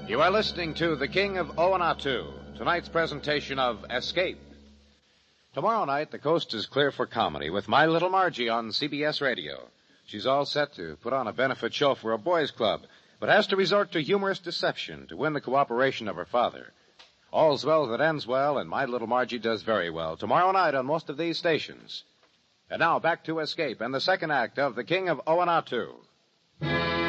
You are listening to The King of Oanatu, tonight's presentation of Escape. Tomorrow night, the coast is clear for comedy with My Little Margie on CBS Radio. She's all set to put on a benefit show for a boys' club, but has to resort to humorous deception to win the cooperation of her father. All's well that ends well, and My Little Margie does very well tomorrow night on most of these stations. And now, back to Escape and the second act of The King of Oanatu.